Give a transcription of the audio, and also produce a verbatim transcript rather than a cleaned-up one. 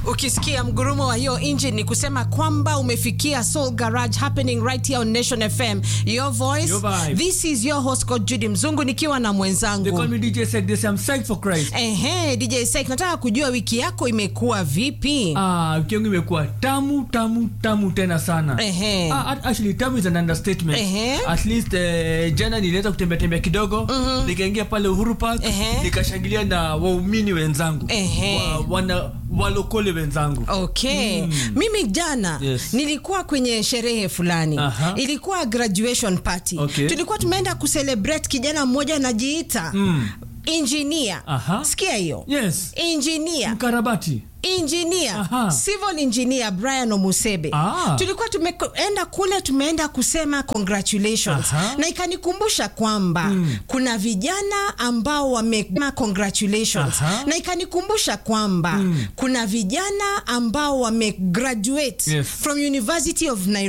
Ukisikia mgurumo wa hiyo engine ni kusema kwamba umefikia Soul Garage, happening right here on Nation F M. Your voice. Your vibe. This is your host Coach Judy Mzungu nikiwa na mwenzangu. They call me D J Sek. They say I'm psyched for Christ. Ehe, D J Sek, nataka kujua wiki yako imekuwa vipi? Ah, wiki yangu imekuwa tamu tamu tamu tena sana. Ehe. Ah, actually tamu is an understatement. Ehe. At least uh, jana niliweza kutembea tembea kidogo, mm-hmm. nikaingia pale Uhuru Park, Ehe. nikashangilia na waumini wenzangu. Ehe. Wa, wana walokole wenzangu. Okay. Mm. Mimi jana Yes. nilikuwa kwenye sherehe fulani. Aha. Ilikuwa graduation party. Okay. Tulikuwa tumeenda kucelebrate kijana mmoja anajiita Mm. engineer. Aha. Sikia hiyo. Yes. Engineer. Mkarabati. Engineer, Aha. civil engineer Brian Omusebe. Ah. Tulikuwa tumeenda kule, tumeenda kusema congratulations. Aha. Na ikanikumbusha kwamba mm. kuna vijana ambao wamesema congratulations. Aha. Na ikanikumbusha kwamba mm. kuna vijana ambao wamegraduate yes. from University of Nairobi.